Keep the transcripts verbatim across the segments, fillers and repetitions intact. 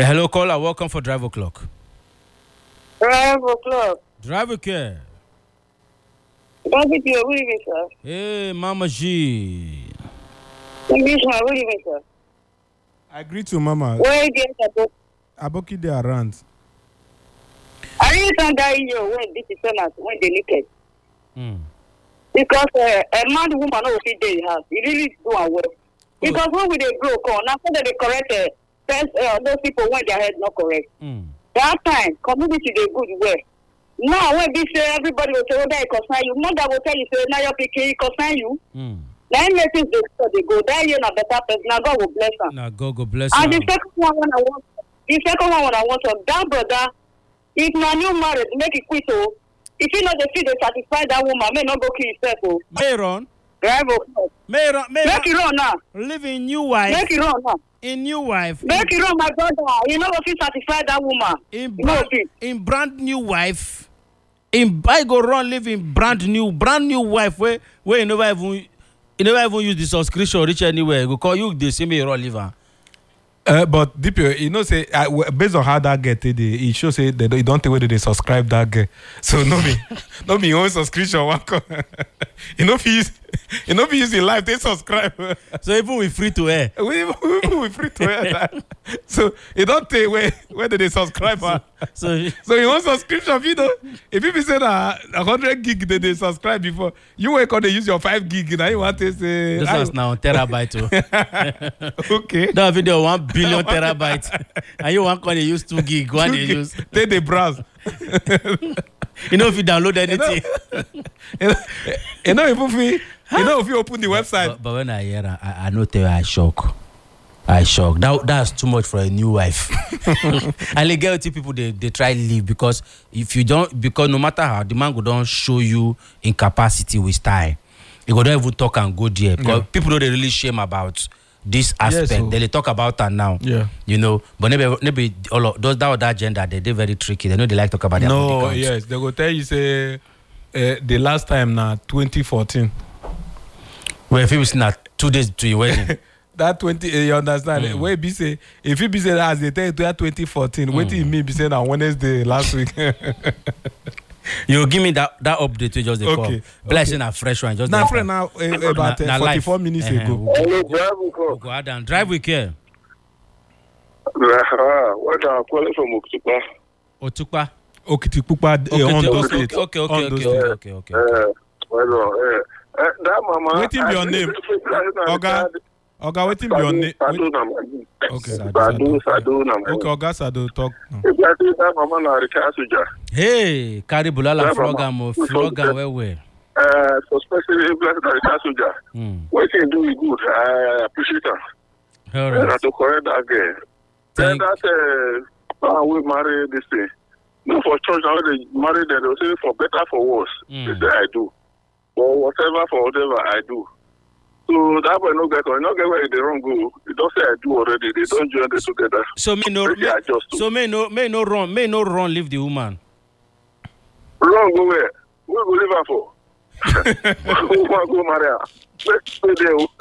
Yeah, hello, caller. Welcome for Drive O'Clock. Drive O'Clock. Drive O'Clock. Drive it here. Good evening, sir. Hey, Mama G. Englishman, good evening, sir. I greet you, Mama. Where is the Aboki they around. I really can't die here when this is senate, when they naked. Mm. Because uh, a man, woman, no fit dey house. He really do a well. Because when we dey grow, come now, so that they correct uh, first, uh, those people when their head not correct. Mm. That time, community dey good well. Now when we say everybody will say, "Oh, that concern you," mother will tell you, "Say now your pikin concern you." Mm. Then let things dey so they go. That year na better person. Now God will bless am. Now go go bless And you. the second one, when I want, the second one, when I want to, that brother, if na new marriage, make it quit. Oh, if you know the feel they satisfy that woman, may not go kill himself. Oh, Mayron. drive up. Mayron. Make it run now. Live in new wife. Make it run now. In new wife. Make it run, my brother. You know what feel satisfy that woman. In You know brand, fit. in brand new wife. In I go run live in brand new brand new wife where where you never even you never even use the subscription reach anywhere. Go call you the same you run live. Huh? Uh, but D P O, you know, say uh, w- based on how that get it, it shows say they don't, you don't think whether they subscribe that get. So no me, no me own subscription one. co- you know, if you use, you know, if you use in life, they subscribe. So even we free to air. we we we free to wear that. So you don't take where whether they subscribe. So, So so you want subscription, you know. If you be say that a hundred gig they, they subscribe before, you wake up they use your five gig now you want to say. this I- one's now terabyte too. okay. That video one billion terabyte. And you want to use two gig, one they use. They they browse. You know if you download anything. you know, you know if you you know if you open the website. But, but when I hear that, I, I know tell you I shock. I shock. That that's too much for a new wife. And legality people they, they try leave because if you don't because no matter how the man go don't show you incapacity with style, you go don't even talk and go there. Because Yeah. people don't really shame about this aspect. so- They, they talk about that now. Yeah. You know, but maybe maybe all of those that other gender they they very tricky. They know they like talk about their body No, count. yes, they go tell you say uh, the last time na twenty fourteen. Well, if you see that two days to your wedding. That twenty, uh, you understand? Mm. Where be say if you be say that as they tell you to that twenty fourteen, mm. wait till me be say na Wednesday last week. You give me that that update we just dey call. Okay, Blessing a fresh one. Just Now, dey friend, call. now uh, about Na- uh, na forty-four life. minutes Uh-huh. ago. We Hello, go- drive we O'Clock. go out and drive with care. Ah, what I'm calling from Okutupa. Otukpa. Okitikpupa Okay, uh, Ondo okay, State. okay, okay, Ondo okay, State. okay, okay, okay. Uh, well, uh, uh, that mama. Wetin be your name? Oga, Oga, wetin be your name? Sado na my Okay. Sado, Sado na my Okay, Oga Sado talk. now. If I say that mama na Rika Suja. Hey, carry bulala Yeah, flog mama. am o, flog am well well. Uh, suspected black na Rika Suja. Hmm. What you do is good. I appreciate her. All And I right. to correct that girl. Then Thank- that uh, uh, we marry this thing. No, for church now they marry them. They say for better for worse. Mm. They say I do. For whatever for whatever I do. So that way no get on. No get where they wrong go. They don't say I do already. They don't join them together. So me no, Maybe I just do. so me no, me no run, me no run. Leave the woman. Wrong go where? We go leave her for. Who want go marry her? Let's stay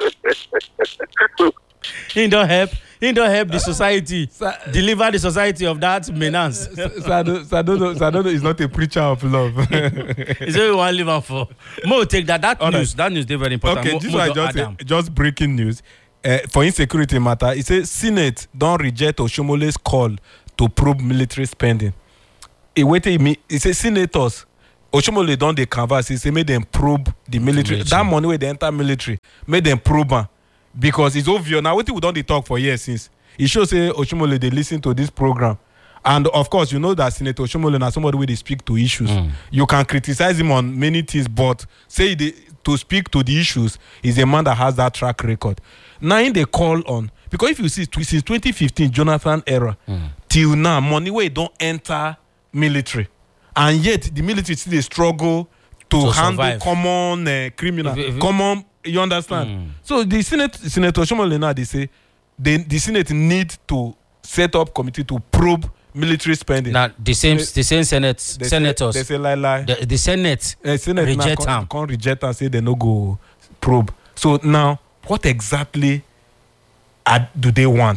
there. He don't help. He don't help the society. Sa- Deliver the society of that menace. Sado, Sado, Sado is not a preacher of love. Is what we want to leave am for. Mo take that. That All right. news. That news they very important. Okay, Mo- this Mo one don just add am. just breaking news. Uh, for insecurity matter, it says Senate don't reject Oshomole's call to probe military spending. It waited me. It says senators Oshomole don't they canvas. He say make them probe the military. Military. That money where they enter military, make them probe am. Because it's obvious now. What we don't they talk for years since. It shows say Oshomole they listen to this program. And of course, you know that Senator Oshomole na somebody where they speak to issues. Mm. You can criticize him on many things, but say the, to speak to the issues is a man that has that track record. Now in the call on, because if you see tw- since twenty fifteen, Jonathan era, Mm. till now, money where don't enter military. And yet the military still they struggle to, To handle survive. common uh, criminal, If- if- common, you understand? Mm. So the Senate, Senator Oshomole now, they say, they, the Senate need to set up committee to probe military spending. Now the same, They- the same senate They senators, Say, they say lie lie. the, the senate. Uh, Senate reject now am. can't reject and say they no go probe. So now, what exactly are, do they want?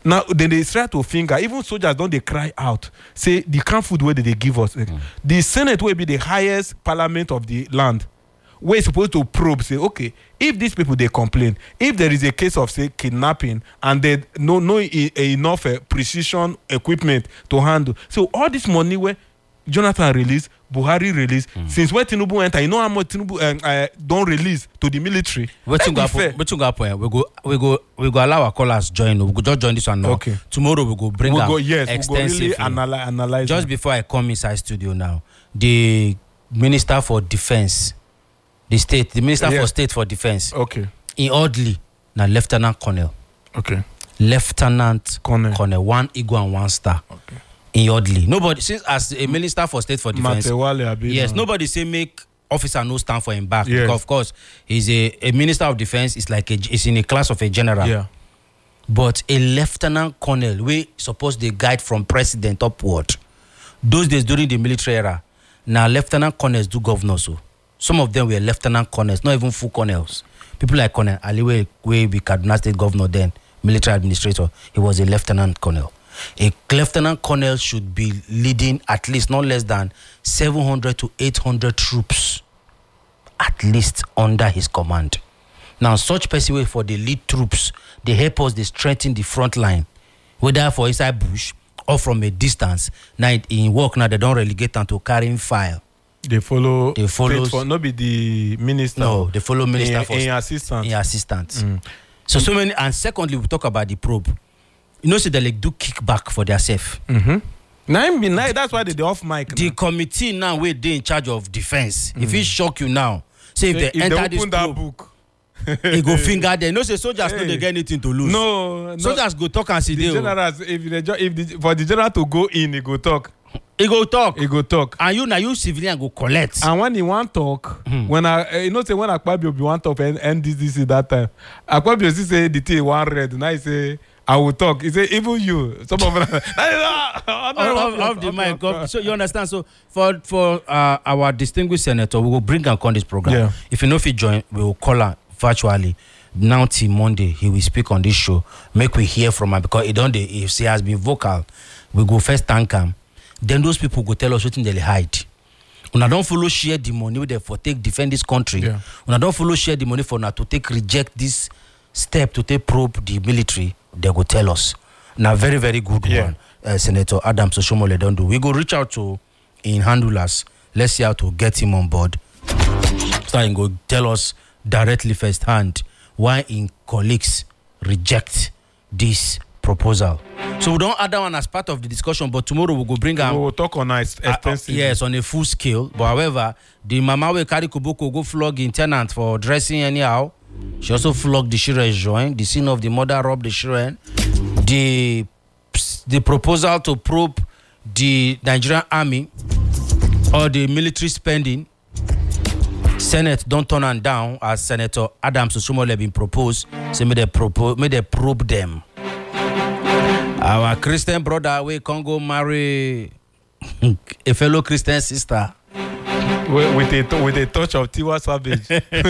Now then they try to finger. Even soldiers don't they cry out. Say the kind food where they give us. Mm. The Senate will be the highest parliament of the land. We're supposed to probe. Say okay, if these people they complain, if there is a case of say kidnapping and they no no e- enough uh, precision equipment to handle. So all this money where Jonathan release, Buhari release. Mm. Since when Tinubu enter, you know how much Tinubu uh, uh, don't release to the military. What you go happen? What you go happen? We go, we go, we go allow our callers join. We go just join this one now. Okay. Tomorrow we go bring we'll out go, yes, extensively. We'll go really analy- analyze. Just them. before I come inside studio now, the Minister for Defence, the state, the Minister yes. for State for Defence. Okay. In Audley, na Lieutenant Colonel. Okay. Lieutenant Colonel. Colonel, one eagle and one star. Okay. In Audley, nobody since as a Minister for State for Defence. Yes, nobody say make officer no stand for him back yes. because of course he's a, a Minister of Defence. Is like a, is in a class of a general. Yeah. But a Lieutenant Colonel, we suppose they guide from president upward. Those days during the military era, now Lieutenant Colonels do governors. So some of them were Lieutenant Colonels, not even full colonels. People like Colonel Ali, we be Kaduna State governor then, military administrator. He was a Lieutenant Colonel. A lieutenant colonel should be leading at least not less than seven hundred to eight hundred troops, at least under his command. Now, such person way for the lead troops, they help us, they strengthen the front line, whether for inside bush or from a distance. Now, in work now, they don't relegate them to carrying fire. They follow. They follow. For, not be the minister. No, they follow minister in, for in assistant. In assistant. Mm. So, so many. And secondly, we talk about the probe. You know, so they like do kickback for themselves. Mm-hmm. Nine be nine. That's why they, they off mic. The now. committee now where they in charge of defense. Mm. If it shock you now, say if, so they if enter they this open that probe, book, they go finger them. No, say soldiers hey. no they get anything to lose. No, soldiers no. go talk and see the they. Generals, if the if the for the general to go in, he go talk. He go talk. He go talk. And you now you civilian go collect. And when he want talk, Hmm. when I uh, you know say when Akpabio be want talk and N D C C that time, Akpabio still say the thing one red. Now he say I will talk. He say even you. Some of them off, off the mic. Off. So you understand? So for for uh, our distinguished senator, we will bring him on this program. Yeah. If you know if he join, we will call her virtually. Now till Monday, he will speak on this show. Make we hear from him because he don't. If he has been vocal, we go first thank him. Then those people go tell us what they hide. When I don't follow share the money they for take defend this country. Yeah. When I don't follow share the money for now to take reject this step to take probe the military, they go tell us. Now very very good yeah. one, uh, Senator Adams Oshiomhole don't do. We go reach out to in handlers. Let's see how to get him on board. So he go tell us directly firsthand why in colleagues reject this proposal. So we don't add that one as part of the discussion, but tomorrow we go bring am. We will talk on a extensive. Uh, yes, on a full scale. But however, the mama will carry Kuboko go flog in tenant for dressing anyhow. She also flogged the children joint. The scene of the mother robbed the children. The the proposal to probe the Nigerian army or the military spending. Senate don't turn them down as Senator Adams Oshiomhole been proposed. So may they propose, may they probe them. Our Christian brother we can go marry a fellow Christian sister with, with a with a touch of Tiwa Savage.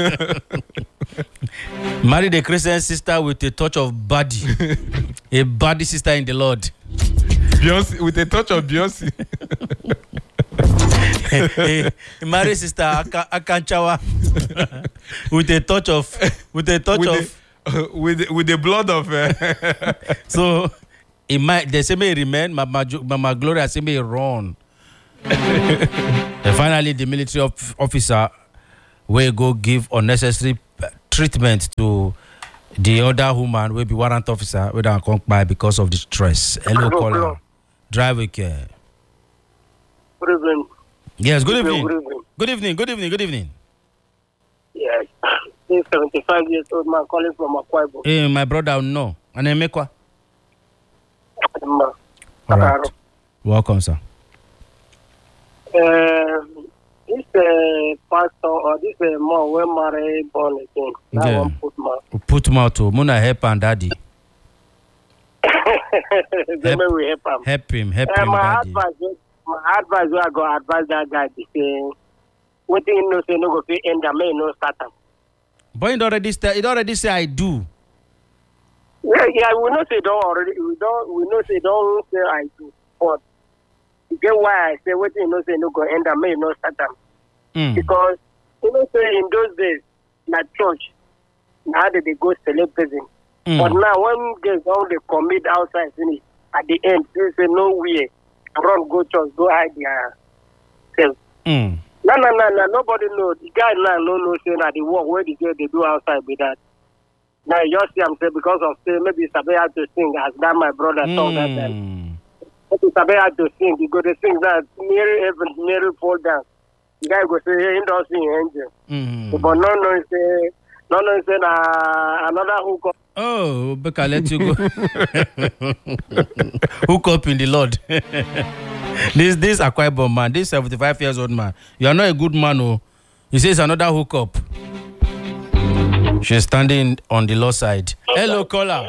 Marry the Christian sister with a touch of body, a body sister in the Lord. Beyonce with a touch of Beyonce. Marry sister Aka, Akanchawa with a touch of with a touch with of the, uh, with with the blood of. Uh, so. It might they say may remain, Mama, Mama Gloria say may run. And finally, the military of, officer will go give unnecessary treatment to the other woman will be warrant officer we don't come by because of the stress. Hello, caller. Drive with care. Good evening. Yes, good evening. Good evening. Good evening. Good evening. Good evening. Yes. This seventy-five years old man calling from Akwa Ibom. Hey, my brother, no. And then make what? Um, All right. Welcome, sir. Uh, this uh, pastor or this uh, mom when married born again. That Yeah. one put my. Put him out to Muna help and daddy. Then Help. we help him. Help him. Help Uh, him, my daddy. advice, my advice, I go advise that guy to say, what you know, say no go pay end the man no start him. But it already sta- it already say I do. Yeah, yeah, we know say don't already. We don't. We know say don't say I do. But you get why I say what you know say no go end up may not start them Mm. because you know say in those days na church now that they go select person. Mm. But now when girls all they commit outside finish at the end they say no way run go church go hide their self. Mm. No no no no nobody know the guy now no no say that the work where the girl they do outside with that. Now you just see I'm saying because of say maybe Sabe had to sing as that my brother song that time. Mm. Maybe Sabe had to sing, he go to sing that Mary heaven, Mary fall down. The guy go say, hey, he don't sing angel. Mm. But no no say no no say na another hook up. Oh, Becca, let you go. Hook up in the Lord. this this Akwa Ibom man, this seventy-five years old man. You are not a good man, oh. He says another hook up. She's standing on the low side. Hello, caller.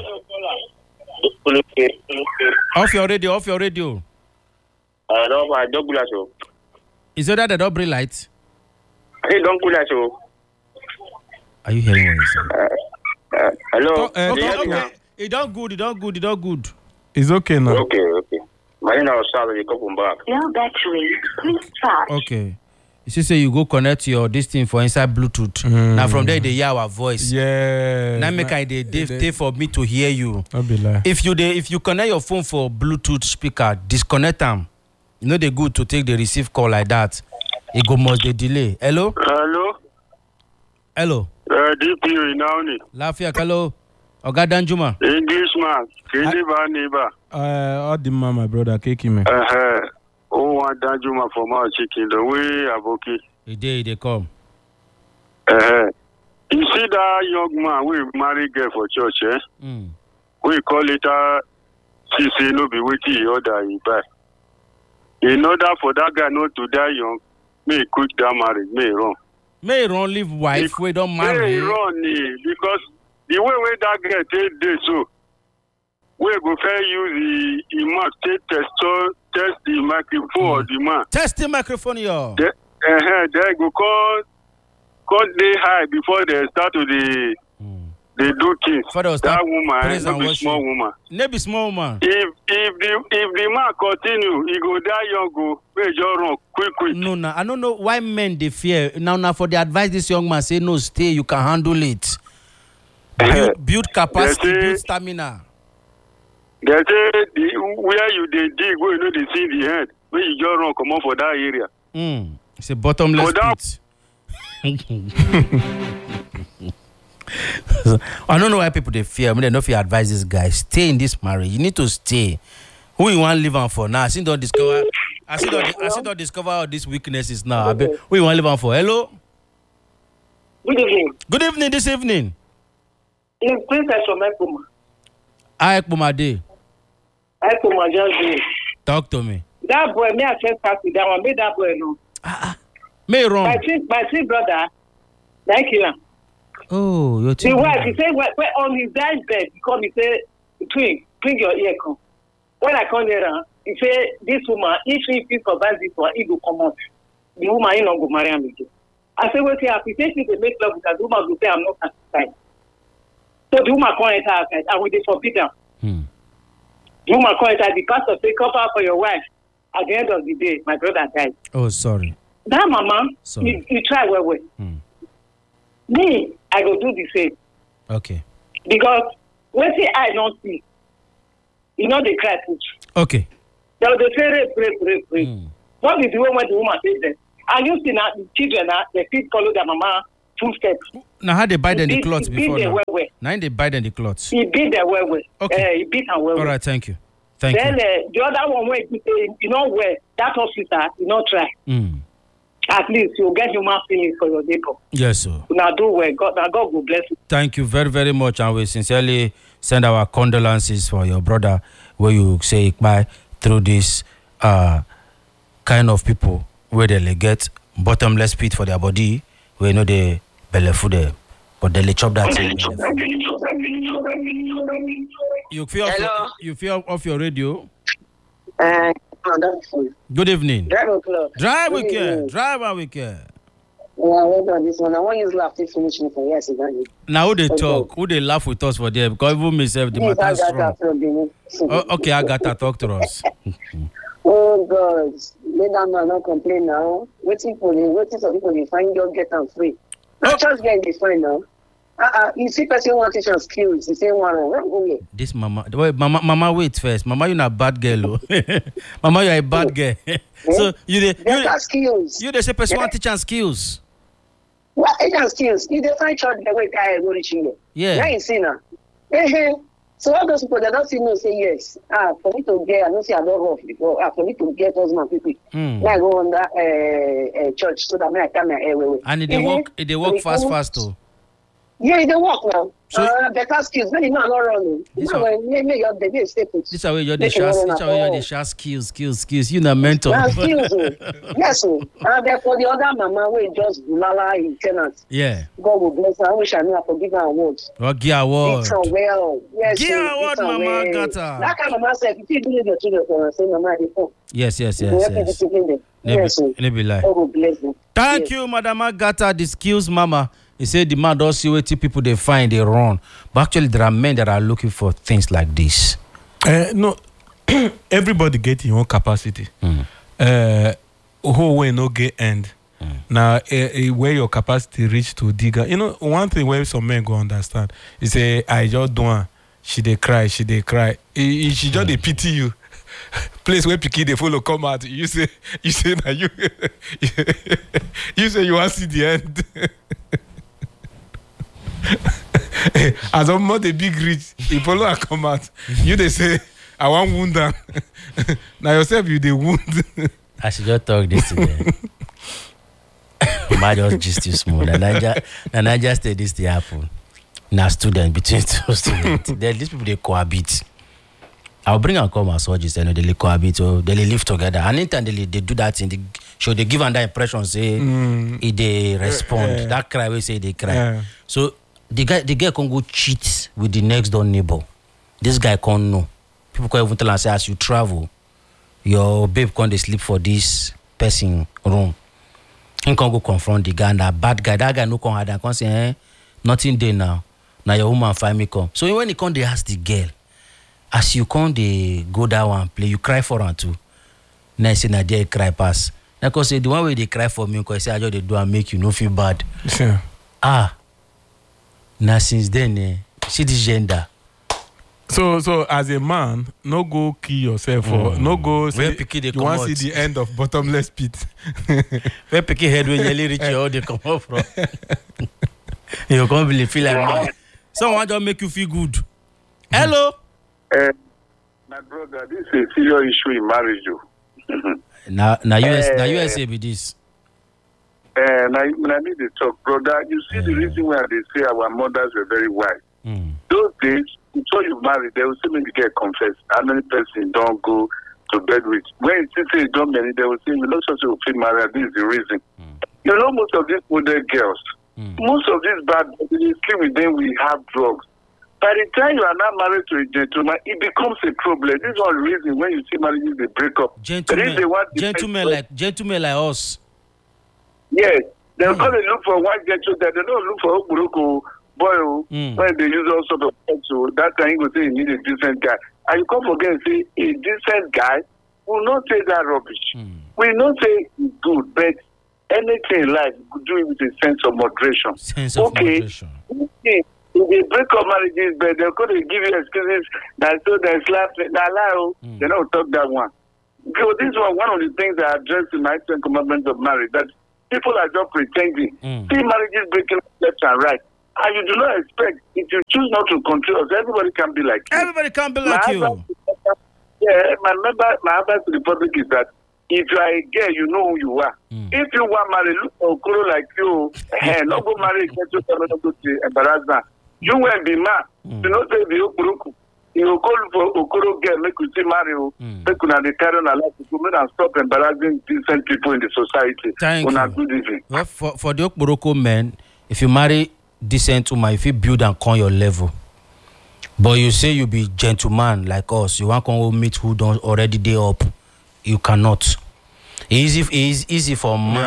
Off your radio, off your radio. Uh, no, I don't go so. Is that the double light? I don't go so. Are you hearing what he said? Uh, uh, hello. Uh, Okay, talk to okay. It don't good, it don't good, it don't good. It's okay now. Okay, okay. My name is Sal. You come back. Low battery. Please charge. Okay. You see, say you go connect your this thing for inside Bluetooth. Mm. Now from there they hear our voice. Yeah. Now make I they they they- they for me to hear you. I'll be like. If you dey if you connect your phone for Bluetooth speaker, disconnect them. You know they good to take the receive call like that. It go must they delay. Hello, Hello. hello. Uh, D P Inauni. Lafia, hello. Oga Danjuma. Englishman. Kiniba neighbor. Uh, all the man, my brother, keki me. Uh huh. Oh, one Danjuma from our chicken. The way Aboki. The day they come. Uh huh. You see that young man we marry girl for church, eh? Mm. We call it a C C no be waiting he order he buy. In order for that guy not to die young, may he quit that marriage, may he run. May you run leave wife. We don't May marry. he run eh, because the way where that girl take this so we go fair use the the mark take test test the microphone of the man. Test the microphone, yo. They, uh, they go call call day high before they start to the Mm. they do things. Father, That start woman, praise no and be worship. small woman. Maybe small man. If if the if the man continue, he go die young go. May just run quick quick. No, no, I don't know why men they fear. Now, now for the advice this young man say no, stay. You can handle it. Build, build capacity, They say- build stamina. They say the, where you they dig, where you know they see the head, where you just run come on for that area. Mm. It's a bottomless For that- pit. I don't know why people they fear. I mean, they don't fear advise this guy. Stay in this marriage. You need to stay. Who you want to live on for now? I see don't discover. I see don't. I see don't discover all these weaknesses now. I be, who you want to live on for? Hello. Good evening. Good evening. This evening. In Princess from Ekuma. Hi, Kumade. Ekuma just do. Talk to me. That boy, me I first pass with that one. Make that boy know. May My wrong. twin, my twin brother, like him. Oh, your The team. wife, he say, well, well, on his dad's bed, he come, he say, twin, bring your ear come. When I come there, uh, he say, this woman, if he fit survive this one, he go come out. The woman, he not go marry him again. I say, well, I appreciate you to make love with her. The woman go say, I'm not satisfied. So the woman come enter outside, and we dey forbid her. Hmm. The woman come enter, the pastor say, cover for your wife. At the end of the day, my brother died. Oh, sorry. That mama, Sorry. he, he try well, well. Hmm. Me, I go do the same. Okay. Because when see I don't see, you know they cry too. Okay. They will say rape, rape, rape, rape. Hmm. What is the way when the woman says that? And you see now the children now they fit follow their mama full steps. Now how they buy them the He beat- cloth he beat before them now? well, well. Now they buy them the cloths. He beat them well, well. Okay. Uh, he beat them well, All well. right. Thank you. Thank Then you. uh, the other one where you say, you know where that officer, you know try. Mm. At least you'll get human feelings for your neighbor. Yes, sir. Now do well. God, now God will bless you. Thank you very, very much. And we sincerely send our condolences for your brother where you say bye through this uh, kind of people where they get bottomless pit for their body, where you know they belly food them, but they chop that thing. You feel off your, Hello. you feel off your radio. Uh, that's fine. Good evening. Drive o'clock. Drive we Good care. evening. Drive and we care. Uh, well done this one. I want you to laugh to finish me for years again. Now who they Okay. talk? Who they laugh with us for there? Because even myself, the Yes, I matter got strong. that from Benin. Oh, okay, Agatha, talk to us. Oh God, let that man not complain now. Waiting for the waiting for people to find your get them free. Not just getting this fine now. Uh-uh. You see person want teach your skills, the same one. Where go here? This mama, wait, mama, mama, wait first. Mama, you're not a bad girl. Oh. Mama, you're a bad girl. So you the They you, got skills. you the say person Yeah. want teach and skills. What agent skills? You define church the way guy go reaching you. Yeah. Now you see now. Eh So all those people they don't see no say yes. Ah, for me to get, I don't see I don't rough before. Ah, for me to get husband people. Mm. Now I go on that uh, uh, church so that I can my air way. And they work, they work fast, fast too. Yeah, they work now. So- uh, better skills. Maybe not not running. This No, one- maybe maybe your baby stay put. This is how you're the Make it share. run This is at how you're the all. share skills, skills, skills. You know mentor. Now skills. oh. Yes, oh. And then for the other mama, we just lala in tenants. Yeah. God will bless her. I wish I knew I forgive her awards. Well, give award. It's her well. Yes, Give oh, award, it's her Mama well. Agatha. That kind of mama said, if you do your children for say, Mama, I did Yes, yes, You yes, have to yes. discipline them. Let Yes, oh. me, let me lie. God will bless them. Thank Yes. you, Madam Agatha, the skills mama. He said the man does see what people they find, they run. But actually, there are men that are looking for things like this. Uh, no, everybody get your own capacity. Mm. Uh, whole way no get end. Now, uh, uh, where your capacity reach to dig. You know, one thing where some men go understand is say, I just don't. She they cry, she they cry. Eh, eh, She just they pity you. Place where picky they follow come out. You say, you say that you, you say you want to see the end. As a more the big reach, if follow her come out, you they say, I want wound them. Now yourself you they wound. I should just talk this today. Might just gist you small. And I just, and I just say this to happen. Now, student between two students, then these people they cohabit. I'll bring and come as surgeons, and they cohabit or they live together. And anytime they, they do that thing, they show they give them that impression, say Mm. if they respond, Uh, uh, that cry we say they cry. Yeah. So the guy, the guy can go cheat with the next door neighbor. This guy can't know. People can even tell and say, as you travel, your babe can't dey sleep for this person room. He can go confront the guy, and that bad guy, that guy no come hide and come say, eh, nothing there now. Now your woman find me come. So when he come, they ask the girl, as you come, they go that one play, you cry for her too. Now say, na there cry pass. Now cause say the one way they cry for me, cause say I just they do and make you no feel bad. Yeah. Ah, now since then, eh, see this gender. So, so as a man, no go kill yourself or no go Where say picky they you want come to out? see the end of bottomless pit. Where picking head when you reach your they come up from. You can't believe feel like man. Someone just make you feel good. Hello. Uh, my brother, this is a serious issue in marriage. Oh. Now, now U S, now Eh. U S A be this. And I, when I need to talk, brother, you see the Mm. reason why they say our mothers were very wise. Mm. Those days, before you marry, they will say maybe get confessed. How many person don't go to bed with? When you say you don't marry, they will say you not supposed to feel married. This is the reason. Mm. You know, most of these model girls, Mm. most of these bad, they sleep with them, we have drugs. By the time you are not married to a gentleman, it becomes a problem. This is one reason when you see marriages, they break up. But if Gentlemen, they want gentlemen like gentlemen like us. yes, they'll Mm. come and look for one gentleman. They don't look for Okuroko boy oh, Mm. when they use all sort of things. So that time you go say you need a decent guy. And you come forget and say a decent guy will not say that rubbish. Mm. We not say it's good, but anything in life, you could do it with a sense of moderation. Sense of Okay. moderation. Okay. If they break up marriages, but they're going to give you excuses that so they slap, they allow, Mm. they don't talk that one. So this was one of the things I addressed in my ten commandments of marriage, that people are just pretending. Mm. See marriages breaking up left and right. And you do not expect, if you choose not to control us, everybody can be like you. Everybody can be My like you. advice- Yeah, my member, my advice to the public is that if you are a girl, you know who you are. Mm. If you want marry, look for Okoro like you, eh, not go marry, get yourself not go to embarrassment. You will be man. Mm. You know say the Okoro. You will call for Okoro girl, make you see marry, Mm. make una dey carry on a life, to make and stop embarrassing decent people in the society. Thank Una you. do this thing. Well, for for the Okporoko men, if you marry decent woman, if you build and come your level, but you say you be gentleman like us, you want to go meet who don't already dey up, you cannot. Easy, it's easy for man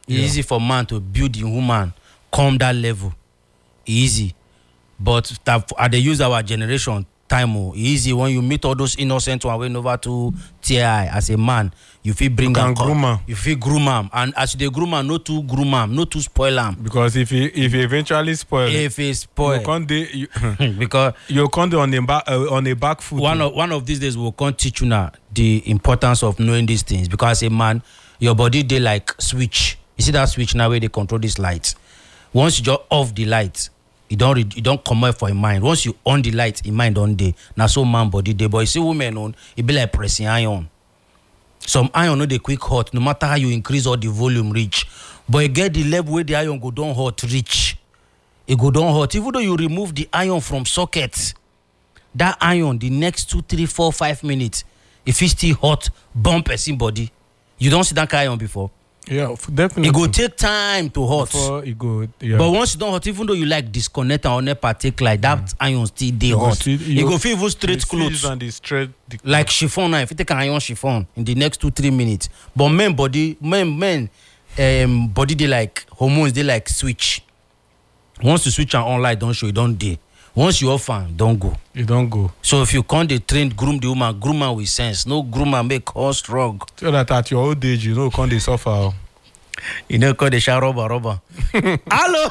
It's Yeah. easy for man to build the woman, come that level. Easy. But that, uh, they use our generation time. Oh, easy when you meet all those innocent one went over to T I as a man. You feel bring You can am groom am. You feel groom am, and as they groom am, no too groom am, no too spoil am. Because if he if he eventually spoil, If he you spoil, can't dey you, because you can't dey on the back uh, on a back foot. one of one of these days we'll come teach you now the importance of knowing these things. Because as a man, your body they like switch. You see that switch now where they control this light. Once you just off the light, you don't you don't come out for your mind. Once you on the light, your mind on day. Now so man body day, but you see women on it be like pressing iron. Some iron no dey quick hot, no matter how you increase all the volume reach. But you get the level where the iron go down hot reach. It go down hot. Even though you remove the iron from socket, that iron the next two, three, four, five minutes, if it's still hot, burn person body. You don't see that kind of iron before. Yeah, f- definitely. It go take time to hot. Before it go. Yeah. But once you don't hot, even though you like disconnect and on partake like that mm. iron still dey go hot. see- You, you- go feel even straight The clothes. sleeves and the straight. The, Like chiffon now, if you take an iron chiffon in the next two, three minutes. But men body, men, men, um, body they like hormones, they like switch. Once you switch and on light, don't show, it don't day. Once you off am, don't go. you don't go. So if you can't dey train groom the woman, groom her with sense. No groom her make her strong. So that at your old age, you know, can't dey suffer. oh. You know, call the shower rubber, rubber. Hello.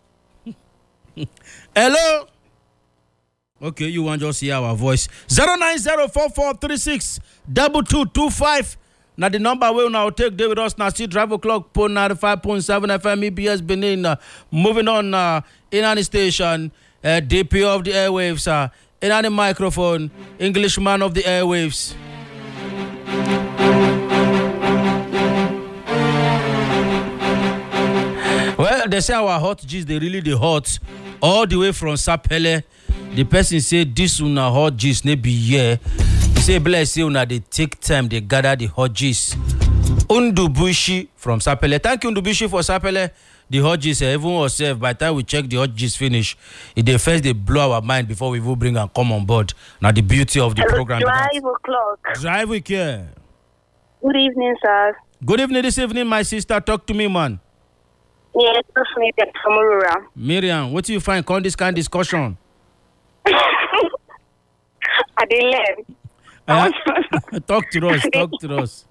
Hello. Okay, you want just hear our voice. Zero nine zero four four three six double two two five. Now the number we now take David us now. See drive o'clock point ninety five point seven F M E B S Benin. Uh, moving on uh, in any station. Uh, D P of the airwaves. Uh, in any microphone. Englishman of the airwaves. Well, they say our hot gist, they really the hot all the way from Sapele. The person say this una hot gist, ne be here. He say, bless say una they take time, they gather the hot gist. Undubushi from Sapele. Thank you, Undubushi, for Sapele. The hot gist, eh, even ourselves, by the time we check the hot gist finish, it they first they blow our mind before we will bring and come on board. Now the beauty of the program. Five o'clock. Drive with care. Good evening, sir. Good evening this evening, my sister. Talk to me, man. Yes, it's me, from Aurora. Miriam, what do you find on this kind of discussion? I didn't learn. Uh, talk to us. Talk to us.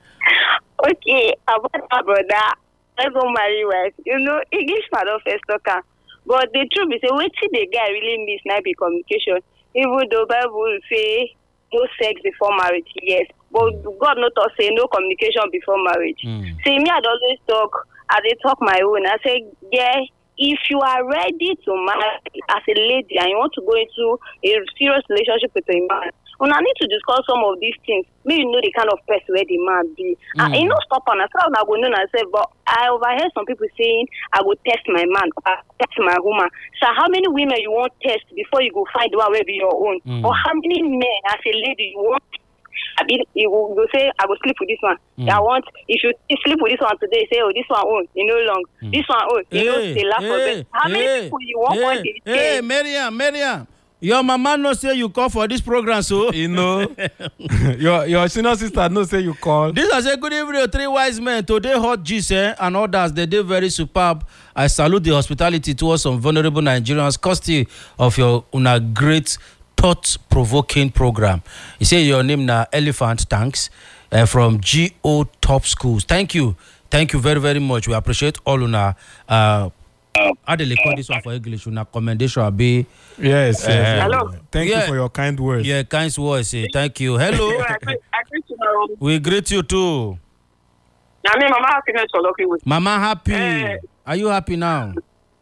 Okay, about my brother, I go marry wife. You know, English part of first talker. But the truth is, wait till the guy really miss now be communication. Even though Bible will say no sex before marriage, yes. But God not to say no communication before marriage. Mm. See, me, I'd always talk, I dey talk my own. I say, yeah, if you are ready to marry as a lady and you want to go into a serious relationship with a man, una need to discuss some of these things. Maybe you know the kind of person where the man be. Mm. And you know, stop on. I said, I go know myself, but I overheard some people saying, I will test my man, I test my woman. So how many women you want test before you go find the one where be your own? Mm. Or how many men as a lady you want? I be, you will go say, I will sleep with this one. Mm. I want, if you sleep with this one today, say, oh, this one own, you know long. Mm. This one own, you hey, know, they laugh hey, for them. How hey, many people you want hey, one day? Hey, Miriam, Miriam, your mama no say you call for this program, so. You know, your your senior sister no say you call. This is a good evening, three wise men. Today, hot G's eh, and others, they did very superb. I salute the hospitality towards some vulnerable Nigerians, courtesy of your una great thought-provoking program. You say your name na Elephant, thanks, uh, from G O Top Schools. Thank you. Thank you very, very much. We appreciate all una. Uh, how they record this one for English? Una commendation be. Yes, yes. Uh, Hello. Thank yeah. you for your kind words. Yeah, kind words. Eh. Thank you. Hello. I greet you. We greet you too. I mean, Mama happiness for lucky with. Mama happy. Eh. Are you happy now?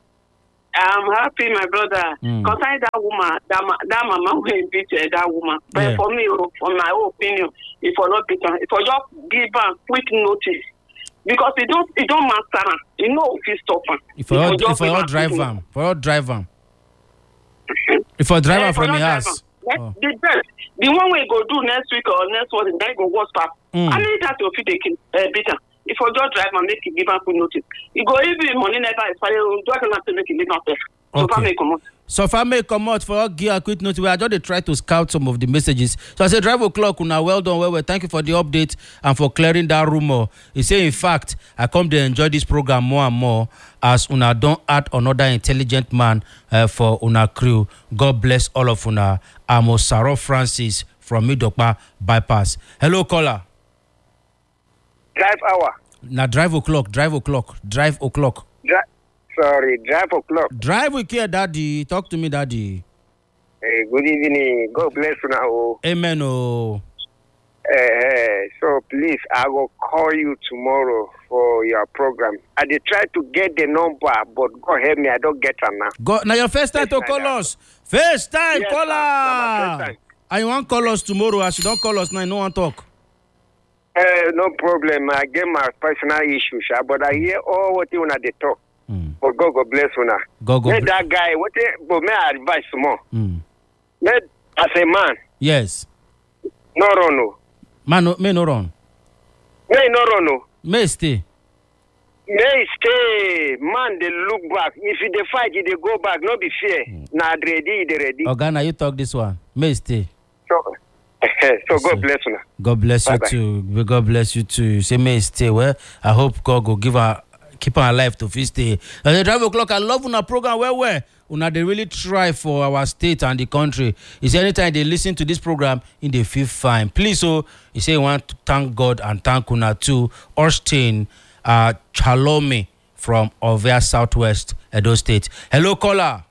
I'm happy, my brother. Mm. Concerning that woman, that, ma- that mama will beat uh, that woman. But Yeah. for me, oh, for my own opinion, if for not beat her, if for just give her quick notice, because it don't, it don't matter. You know, if you stop her. If I you if give I her drive quick am, for drive am. If I drive Eh, am for from not your drive house. am. Oh. The best, the one we go do next week or next one, then go WhatsApp. Mm. I need that to fit the kid, uh, beat her. If I just drive and make it give her quick notice, you go even money never expire. Just have to make it leave her first. So Okay. far, make come out. So if I may come out for gear a quick note, I just dey try to scout some of the messages. So I say drive o'clock, una well done, well well. Thank you for the update and for clearing that rumor. He say in fact, I come to enjoy this program more and more as una don't add another intelligent man uh, for una crew. God bless all of una. I'm Osaro Francis from Midokpa Bypass. Hello, caller. Drive hour. Now drive o'clock, drive o'clock, drive o'clock. Dri- Sorry, drive o'clock. Drive with care, daddy. Talk to me, daddy. Hey, good evening. God bless you now. Amen. Oh. Uh, so please, I will call you tomorrow for your program. I did try to get the number, but God help me, I don't get her now. Go now. Your first time to call us. First time, Yes, caller. sir. Na my first time. And you want call us tomorrow? As you don't call us now, no one talk. Uh, no problem. I get my personal issues, sha, but I hear all what you wanna they talk. Mm. But God, God bless you now. God, God. Let that guy, what they, but may I advise more? Mm. Let as a man, Yes. no run no. Man, no, may no run. May no run no. May stay. May stay. Man, they look back. If they fight, they go back. No be fair. Mm. Nah, ready, they ready. Organa, you talk this one. May stay. So, so God bless you now. God bless Bye-bye. you too. God bless you too. You say may stay. Well, I hope God will give her, keep her alive to feast stay. At the drive o'clock, I love una program where where una they really try for our state and the country. Is anytime they listen to this program, in they feel fine. Please, so you say you want to thank God and thank una too. Austin, uh, Chalome from Ovia Southwest, Edo State. Hello, caller.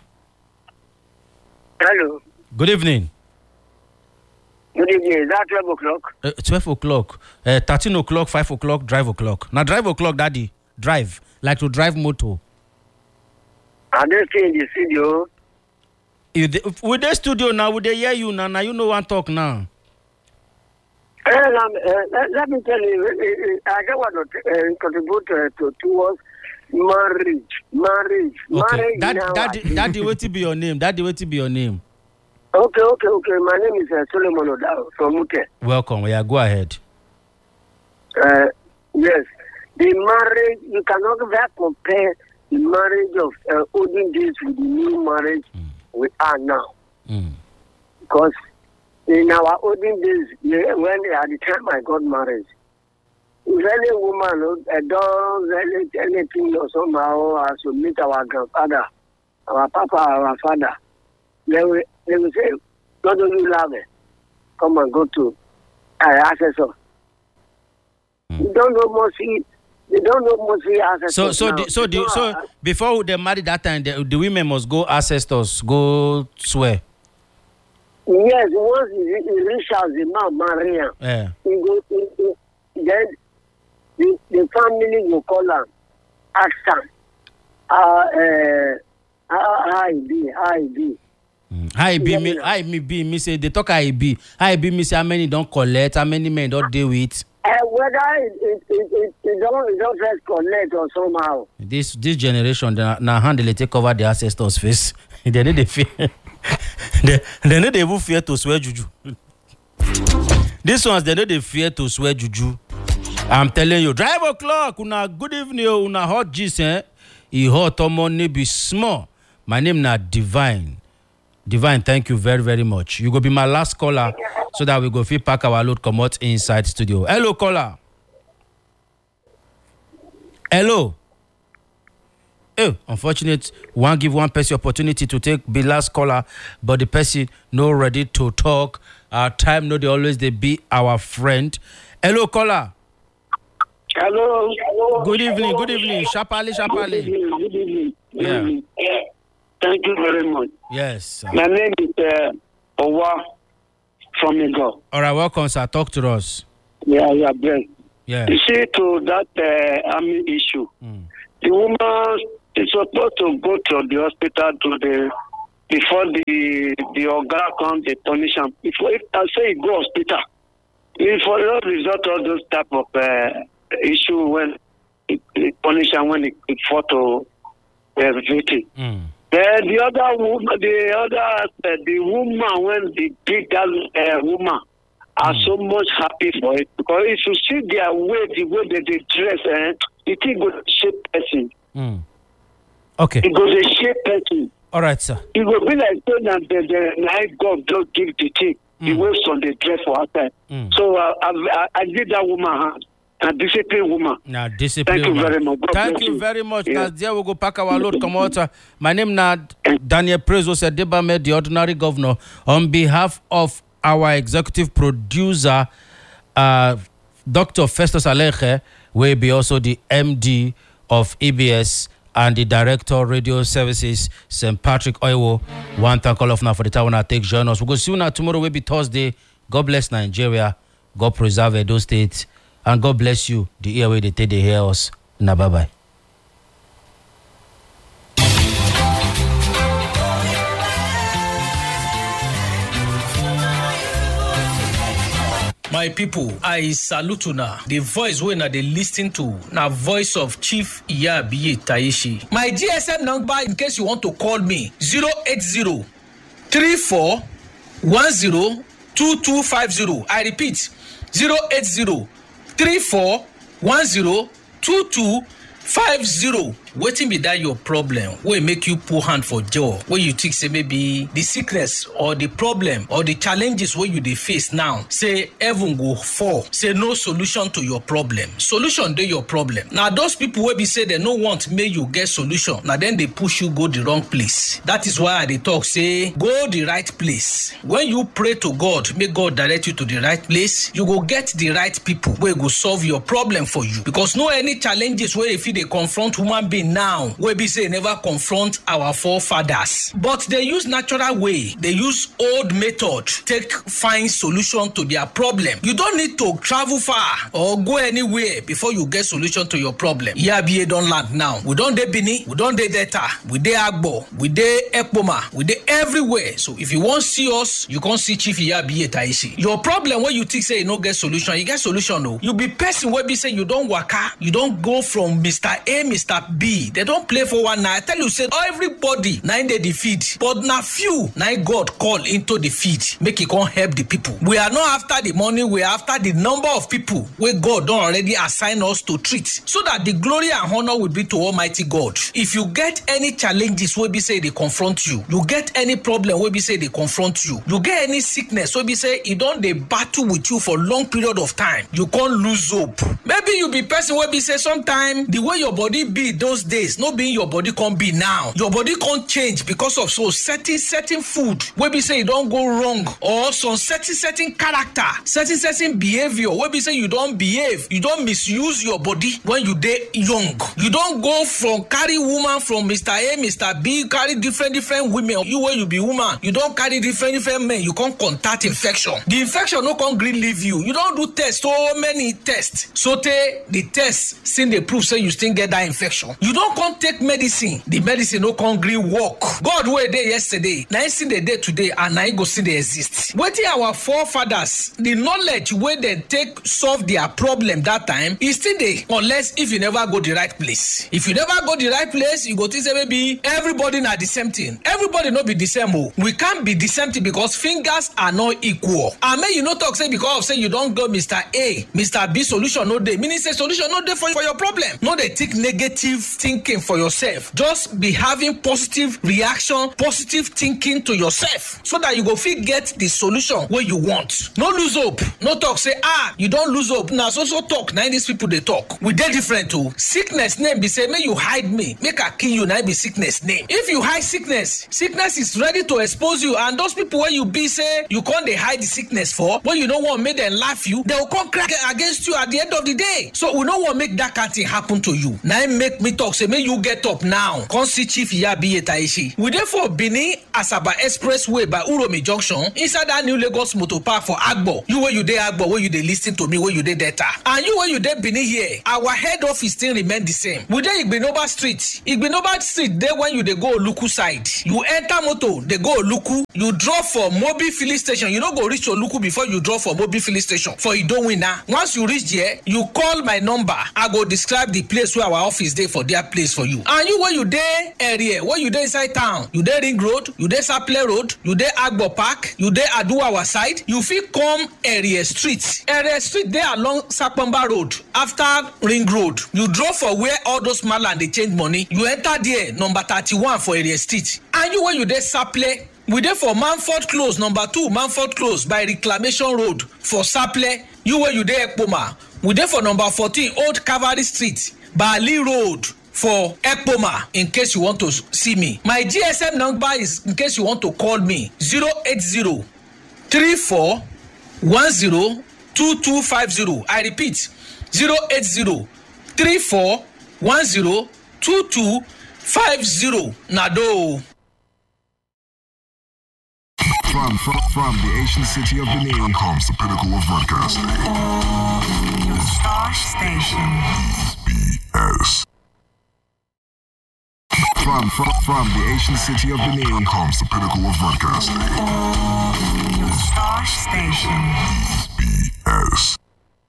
Hello. Good evening. Good evening. Is that twelve o'clock? Uh, twelve o'clock, uh, thirteen o'clock, five o'clock, drive o'clock. Now drive o'clock, daddy. Drive. Like to drive motor. Are they still in the studio? If they, if with the studio now, would they hear you now? Now you know one talk now. Uh, um, uh, let, let me tell you, uh, uh, I don't want to uh, contribute uh, to towards marriage. Marriage. Okay. Marriage That now. that that what to be your name? That what to be your name? Okay, okay, okay. My name is uh, Solomon Odao from Mute. Welcome. Yeah, go ahead. Uh, yes. The marriage, you cannot ever compare the marriage of uh, olden days with the new marriage mm. we are now. Mm. Because in our olden days, yeah, when at the time I got married, if any woman uh, does any, anything or somehow has to meet our grandfather, our papa, our father, they will, they will say, God do you love it? Come and go to our ancestor. Mm. You don't know mercy. They don't know mercy ancestors. So so now. the, so the, so uh, before they marry that time, the, the women must go ancestors, go swear. Yes, once he, he reach out, the man marry him. Yeah. He go, he, he, then the, the family will call him, ask him, uh, uh, how how he be, how he be. Mm. How it be Yeah, me? yeah. How it me be? Me say they talk how it be. How it be? Me say how many don't collect? How many men don't deal with? Uh, whether it, it, it, it, it don't it don't first connect or somehow. This this generation, they now handle it take over the ancestors' face. They need the fear. they they need even fear to swear juju. These ones they need the fear to swear juju. I'm telling you, drive o'clock. Una good evening. Una hot gist eh? E hot money be small. My name na Divine. Divine, thank you very very much. You go be my last caller, so that we go fit pack our load come out inside studio. Hello, caller. Hello. Oh, unfortunate. One give one person opportunity to take be last caller, but the person no ready to talk. Our time no they always they be our friend. Hello, caller. Hello. Hello. Good evening. Good evening. Shapali, Good Shapali. evening. Good evening. Good Yeah. evening. Thank you very much. Yes. Sir. My name is uh, Owa from Ego. All right. Welcome, sir. Talk to us. Yeah, yeah, blessed. Yeah. You see, to that uh, army issue, Mm. the woman is supposed to go to the hospital to the before the the organ comes, they punish him. Before if I say go hospital, before the result of those type of uh, issue when it, it punish him when it, it fought to uh, victim. Mm. Then the other woman, the other aspect, the woman when they beat that uh, woman, are Mm. so much happy for it because if you see their way, the way that they dress, eh, it will shape person. Mm. Okay. It goes a shape person. All right, sir. It will be like saying that the, the night God just give the thing, mm. the way from the dress for outside. Mm. So uh, I, I, I give that woman hand. A disciplined woman. Now, disciplined Thank you woman. very much. God Thank you, you very much. Yeah. Now, there we go pack our load, come out. My name is Daniel Prezo Sedebame, the ordinary governor. On behalf of our executive producer, uh, Doctor Festus Aleche, will be also the M D of E B S and the Director of Radio Services, Saint Patrick Oiwo. One thank all of now for the time when I take join us. We'll go soon. Tomorrow will be Thursday. God bless Nigeria. God preserve Edo State. And God bless you, the ear way they take the hear us. Now, bye-bye. My people, I salute una. The voice wey na dey listen to na voice of Chief Iyabiye Taishi. My G S M number in case you want to call me zero eight zero three four one zero two two five zero. I repeat zero eight zero three four one zero two two five zero. Wetin be that your problem wey make you put hand for jaw, wey you think say maybe the sickness or the problem or the challenges wey you dey face now, say heaven go fall, say no solution to your problem. Solution dey your problem. Na those people wey be say they no want make you get solution, na then they push you go the wrong place. That is why I dey talk say go the right place. When you pray to God, make God direct you to the right place, you go get the right people wey go solve your problem for you. Because no any challenges wey if you dey confront human being now wey be say never confront our forefathers, but they use natural way, they use old method take find solution to their problem. You don't need to travel far or go anywhere before you get solution to your problem. Iyabiye don land now. We don dey Benin, we don dey Delta, we dey Agbo, we dey Ekpoma, we dey everywhere. So if you want see us, you can see Chief Iyabiye Taishi. Your problem where you think say you no get solution, you get solution no. You be person where be say you don't waka, you don't go from Mister A, Mister B. They don't play for one night. I tell you, say everybody nine they defeat, but na few nine God call into defeat. Make it come help the people. We are not after the money, we are after the number of people where God don't already assign us to treat, so that the glory and honor will be to Almighty God. If you get any challenges where be say they confront you, you get any problem where be say they confront you, you get any sickness where be say it don't they battle with you for long period of time, you can't lose hope. Maybe you be person where be say sometime the way your body be those days, no being your body can't be now. Your body can't change because of so certain certain food where be say you don't go wrong, or some certain certain character, certain certain behavior where be say you don't behave, you don't misuse your body when you dey young. You don't go from carry woman from Mister A, Mister B, carry different different women. You where you be woman, you don't carry different different men. You can't contact infection. The infection no can green leave you. You don't do tests, so many tests. So te, the tests still they prove say you still get that infection. You don't come take medicine, the medicine no come green work. God were there yesterday, now see the day today, and now go see they exist. Waiting our forefathers, the knowledge where they take solve their problem that time is still there, unless if you never go the right place. If you never go the right place, you go to say maybe everybody not the same thing. Everybody not be the same. Oh. We can't be the same thing because fingers are not equal. I mean, you not talk say because of say you don't go Mister A, Mister B solution no day. Meaning say solution no day for, for your problem. No they think negative thinking for yourself. Just be having positive reaction, positive thinking to yourself, so that you go fit get the solution where you want. No lose hope. No talk say ah you don't lose hope. Now so so talk. Now these people they talk. We dey different too. Sickness name be say make you hide me, make I kill you. Now be sickness name. If you hide sickness, sickness is ready to expose you. And those people where you be say you can't they hide the sickness for, when you don't want make them laugh you, they will come crack against you at the end of the day. So we don't want make that kind of thing happen to you. Now make me talk say make you get up now. Come see Chief Iyabiye Taishi. We therefore Benin Asaba Expressway by Uromi Junction inside that new Lagos Motor Park for Agbo. You where you dey Agbo, where you dey listen to me, where you dey Delta, and you where you dey Benin here. Our head office still remain the same. We dey Igbinoba Street. Igbinoba Street there when you dey go Oluku side. You enter motor, they go Oluku. You drop for Mobi filling station. You don't go reach Oluku before you drop for Mobi filling station. For you don't win now. Once you reach there, you call my number. I go describe the place where our office dey for their place for you. And you where you dey area, where you dey inside town, you dey Ring Road, you dey Saple Road, you dey Agbo Park, you dey Aduwawa side, you fit come area street. Area street dey along Sapamba Road after Ring Road. You drop for where all those maland they change money. You enter there number thirty-one for area street. And and you when you dey Saple, we dey for Manford Close number two Manford Close by Reclamation Road for Saple. You when you dey Ekpoma, we dey for number fourteen Old Cavalry Street, Bali Road for Ekpoma. In case you want to see me, my G S M number is, in case you want to call me, zero eight zero three four one zero two two five zero. I repeat, zero eight zero three four one zero two two five zero. Nado. From, from, from the ancient city of Benin comes the pinnacle of broadcasting. Your star station. B S. From, from, from the ancient city of Benin comes the pinnacle of broadcasting. Your star station. B S.